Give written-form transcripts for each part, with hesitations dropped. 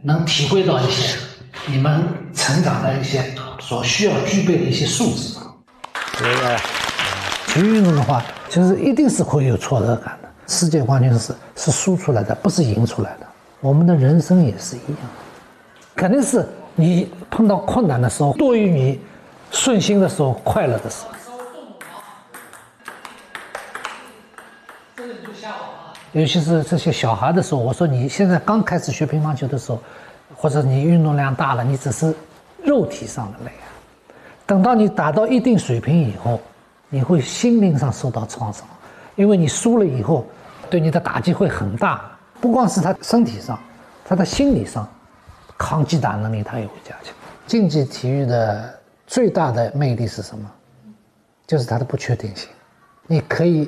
能体会到一些你们成长的一些所需要具备的一些素质。体育运动的话，其实一定是会有挫折感的。世界冠军是输出来的，不是赢出来的。我们的人生也是一样的，肯定是你碰到困难的时候多于你顺心的时候、快乐的时候。尤其是这些小孩的时候，我说你现在刚开始学乒乓球的时候，或者你运动量大了，你只是肉体上的累啊。等到你达到一定水平以后，你会心灵上受到创伤，因为你输了以后，对你的打击会很大。不光是他身体上，他的心理上，抗击打能力他也会加强。竞技体育的最大的魅力是什么？就是它的不确定性。你可以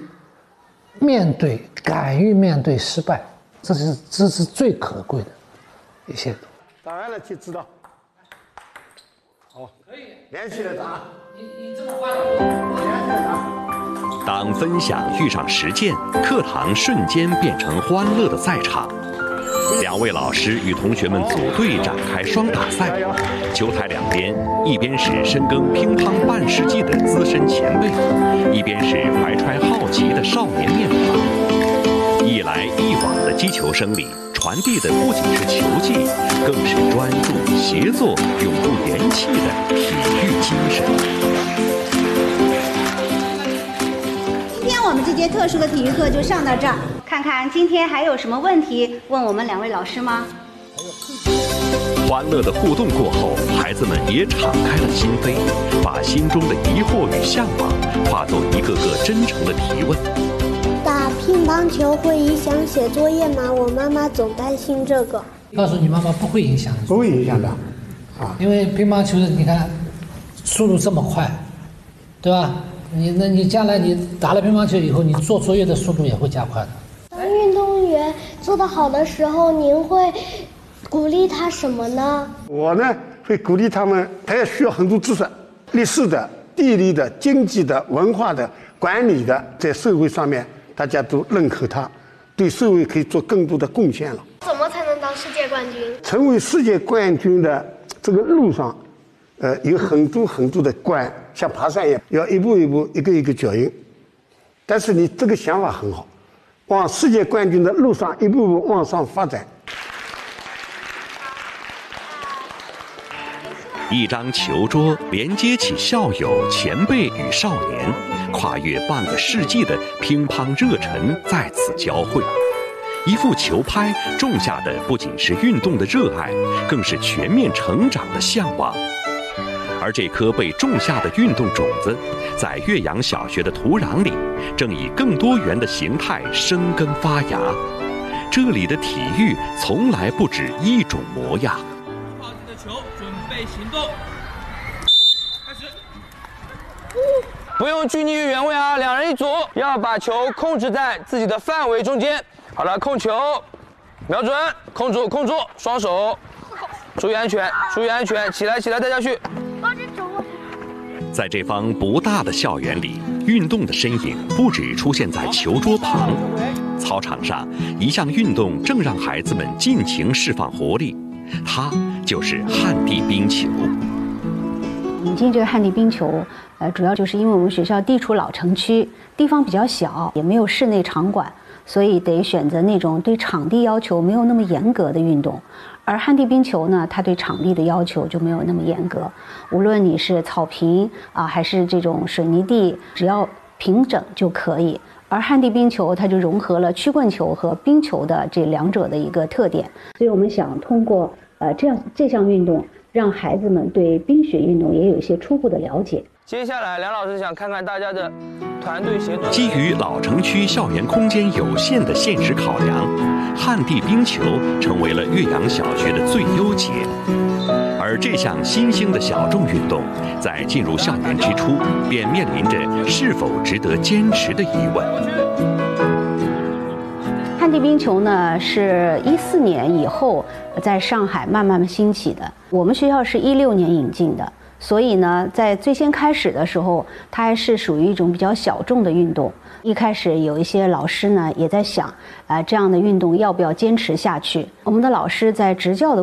敢于面对失败，这是最可贵的一些。 打完了就知道。好，可以连续的打。你这么快的，连续的打。 当分享遇上实践，课堂瞬间变成欢乐的赛场。两位老师与同学们组队展开双打赛，球台两边，一边是深耕乒乓半世纪的资深前辈，一边是怀揣好奇的少年面庞。一来一往的击球声里，传递的不仅是球技，更是专注、协作、永不言弃的体育精神。 今天我们这节特殊的体育课就上到这儿，看看今天还有什么问题问我们两位老师吗？ 欢乐的互动过后，孩子们也敞开了心扉，把心中的疑惑与向往化作一个个真诚的提问。 打乒乓球会影响写作业吗？我妈妈总担心这个。 告诉你妈妈不会影响， 不会影响的， 因为乒乓球你看速度这么快，对吧？你将来你打了乒乓球以后，你做作业的速度也会加快的。 当运动员做得好的时候，您会鼓励他什么呢？ 我呢会鼓励他们，他也需要很多知识，历史的、地理的、经济的、文化的、管理的，在社会上面大家都认可他，对社会可以做更多的贡献了。 怎么才能当世界冠军？ 成为世界冠军的这个路上，有很多的关，像爬山一样，要一步一步、一个一个脚印。但是你这个想法很好，往世界冠军的路上一步步往上发展。 一张球桌连接起校友、前辈与少年，跨越半个世纪的乒乓热忱在此交汇。一副球拍种下的不仅是运动的热爱，更是全面成长的向往。而这颗被种下的运动种子，在岳阳小学的土壤里，正以更多元的形态生根发芽。这里的体育从来不止一种模样。 抱着的球，准备行动，开始。 不用拘泥于原位啊，两人一组，要把球控制在自己的范围中间。好了，控球，瞄准，控住，双手，注意安全，起来，带下去。在这方不大的校园里，运动的身影不只出现在球桌旁，操场上一项运动正让孩子们尽情释放活力，它就是旱地冰球。 引进这个旱地冰球，主要就是因为我们学校地处老城区，地方比较小，也没有室内场馆，所以得选择那种对场地要求没有那么严格的运动。而旱地冰球呢，它对场地的要求就没有那么严格，无论你是草坪还是这种水泥地，只要平整就可以。而旱地冰球它就融合了曲棍球和冰球的这两者的一个特点，所以我们想通过这项运动，让孩子们对冰雪运动也有一些初步的了解。 接下来，梁老师想看看大家的团队协作。 基于老城区校园空间有限的现实考量，旱地冰球成为了岳阳小学的最优解。而这项新兴的小众运动，在进入校园之初，便面临着是否值得坚持的疑问。 旱地冰球呢，是14年以后在上海慢慢兴起的。我们学校是16年引进的，所以呢，在最先开始的时候，它还是属于一种比较小众的运动。一开始有一些老师呢，也在想，这样的运动要不要坚持下去？我们的老师在执教的